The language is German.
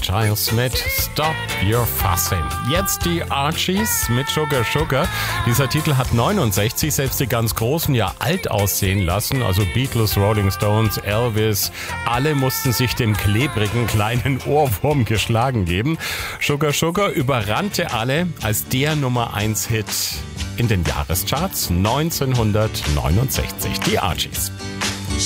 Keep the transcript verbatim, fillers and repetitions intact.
Giles mit Stop Your Fussing. Jetzt die Archies mit Sugar Sugar. Dieser Titel hat neunundsechzig selbst die ganz Großen ja alt aussehen lassen. Also Beatles, Rolling Stones, Elvis, alle mussten sich den klebrigen kleinen Ohrwurm geschlagen geben. Sugar Sugar überrannte alle als der Nummer eins Hit in den Jahrescharts neunzehnhundertneunundsechzig. Die Archies.